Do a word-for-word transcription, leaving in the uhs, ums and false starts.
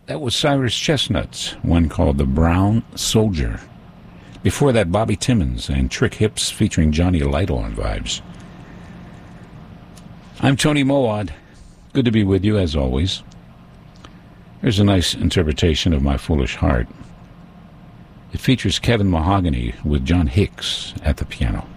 That was Cyrus Chestnut's, one called The Brown Soldier. Before that, Bobby Timmons and Trick Hips featuring Johnny Lytle on Vibes. I'm Tony Mowad. Good to be with you, as always. Here's a nice interpretation of My Foolish Heart. It features Kevin Mahogany with John Hicks at the piano.